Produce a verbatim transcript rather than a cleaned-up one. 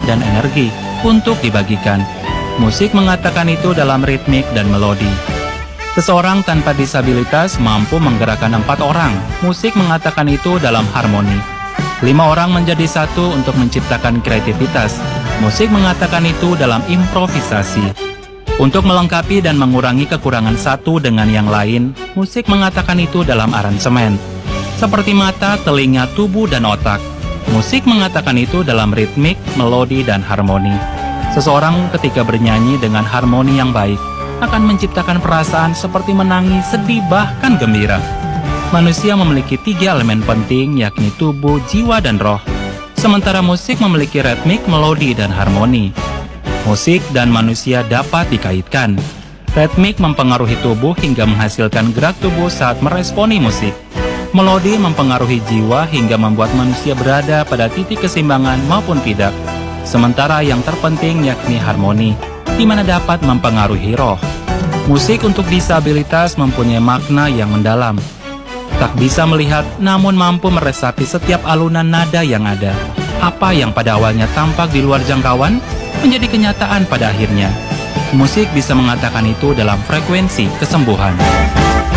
dan energi untuk dibagikan. Musik mengatakan itu dalam ritmik dan melodi. Seseorang tanpa disabilitas mampu menggerakkan empat orang. Musik mengatakan itu dalam harmoni. Lima orang menjadi satu untuk menciptakan kreativitas. Musik mengatakan itu dalam improvisasi. Untuk melengkapi dan mengurangi kekurangan satu dengan yang lain, musik mengatakan itu dalam aransemen. Seperti mata, telinga, tubuh, dan otak. Musik mengatakan itu dalam ritmik, melodi, dan harmoni. Seseorang ketika bernyanyi dengan harmoni yang baik, akan menciptakan perasaan seperti menangis, sedih, bahkan gembira. Manusia memiliki tiga elemen penting, yakni tubuh, jiwa, dan roh. Sementara musik memiliki ritmik, melodi, dan harmoni. Musik dan manusia dapat dikaitkan. Ritmik mempengaruhi tubuh hingga menghasilkan gerak tubuh saat meresponi musik. Melodi mempengaruhi jiwa hingga membuat manusia berada pada titik keseimbangan maupun tidak. Sementara yang terpenting yakni harmoni, di mana dapat mempengaruhi roh. Musik untuk disabilitas mempunyai makna yang mendalam. Tak bisa melihat, namun mampu meresapi setiap alunan nada yang ada. Apa yang pada awalnya tampak di luar jangkauan, menjadi kenyataan pada akhirnya. Musik bisa mengatakan itu dalam frekuensi kesembuhan.